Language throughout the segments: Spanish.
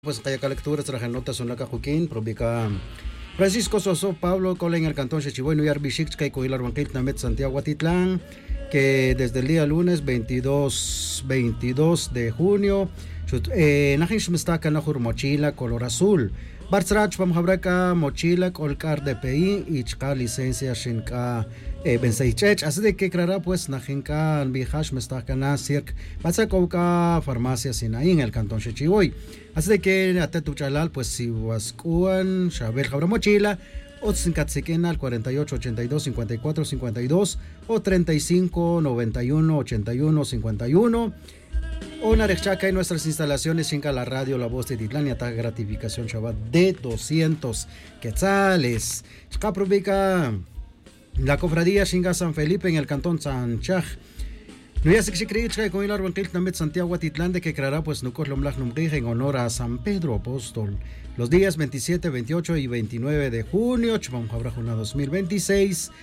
Pues kaya lectura traje notas son la cajuquín, probica Francisco Soso Pablo Cola en el cantón Chechiboy, Nuyar Bishik, que Coilar Banquet Namet Santiago Atitlán, que desde el día lunes 22 de junio, Najish Mestaka Nahur Mochila color azul. Bartrach Pamhabraka Mochila Colcar DPI y Chka licencia Shinka Benseichech, así de que creará pues Najinka Bihash Mestaka Nasirk, Patsakouka Farmacia Sinaí en el cantón Chechiboy. Así de que Atetu Chalal, pues si Huascuan, Shabel Jabra Mochila, Otzinkatzikena al 48 82 54 52 o 35 91 81 51. O Narechaka en nuestras instalaciones, Chinca la radio, la voz de Titlán y ataca gratificación Shabbat de 200 quetzales. Chcaprobica, la cofradía Chinga San Felipe en el cantón Sanchaj. No ya se que con el árbol Tiltnamet Santiago Atitlán de que creará pues Nucos Lomlach Numrija en honor a San Pedro Apóstol. Los días 27, 28 y 29 de junio, Chumam Jabrajuna 2026.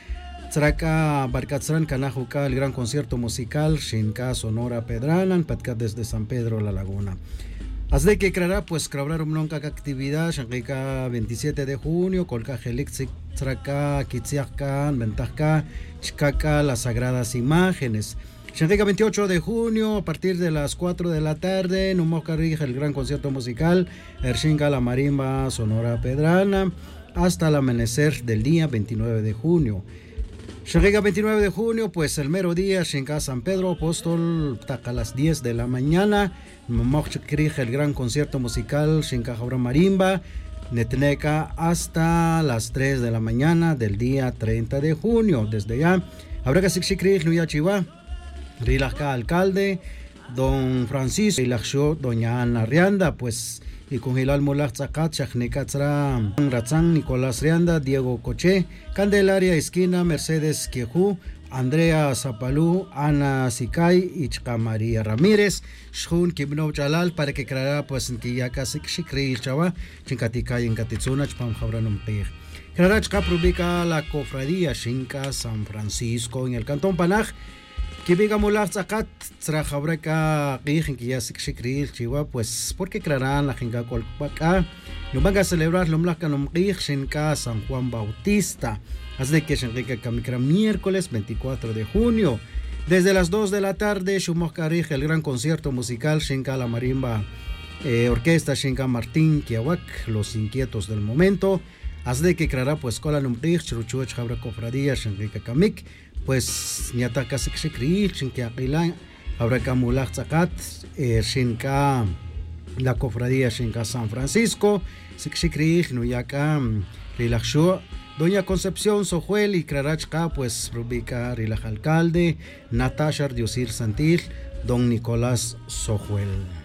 Traca Barcatzran Canajuca, el gran concierto musical Shinka Sonora Pedranan, Patcat desde San Pedro La Laguna. Así que creará pues creará una actividad Shanka 27 de junio, Colca Helixik, Traca Kitziaka, Ventajka, Chikaka, las sagradas imágenes. Shanka 28 de junio, a partir de las 4 de la tarde, Numocarija, el gran concierto musical, Ershinka la marimba Sonora Pedrana, hasta el amanecer del día 29 de junio. Llega 29 de junio, pues el mero día, Shinka San Pedro Apóstol, a las 10 de la mañana, Mochkrij, el gran concierto musical, Shinka Jabra Marimba, Netneca, hasta las 3 de la mañana del día 30 de junio. Desde ya, habrá que Sikshikri, Luya Chiva, Rilajka Alcalde, Don Francisco, Rilaksho, Doña Ana Rianda, pues, y con Hilal Mulach Zakat, Shachnikatzra, Ratzán, Nicolás Rianda, Diego Coche, Candelaria Esquina, Mercedes Quejú, Andrea Zapalú, Ana Sicay y Chka María Ramírez, Shun Kibno Chalal, para que creará pues en Kiyaka Sikshikri Chava, Chinkatikay en Katitsuna, Chpam Jabranum Pej. Creará Chka Prubica la cofradía Shinka San Francisco en el cantón Panaj. Kibiga Mulach Zakat, Trajabreka, Gijin, que ya Sikshikri Chiva, pues porque crearán la Jinka Colpaca. No van a celebrar Lomlaka Nomgij Shinka San Juan Bautista. Así de que Shinka Kamikra miércoles 24 de junio. Desde las 2 de la tarde, Shumokarij, el gran concierto musical Shinka la marimba, orquesta Shinka Martín Kiawak, los inquietos del momento. Así de que creará pues Kola Nomgij, Chruchuech Jabra Cofradía, Shinka Kamik. Pues Nyataka Sikshikri, Shinka Aqilan, Jabra Kamulach Zakat, Shinka la cofradía Shinka San Francisco, Sikshikri, Nuyaka, Rilaksho, Doña Concepción Sojuel y Crarachka, pues Rubica Rilaj Alcalde, Natasha Diosir Santil, Don Nicolás Sojuel.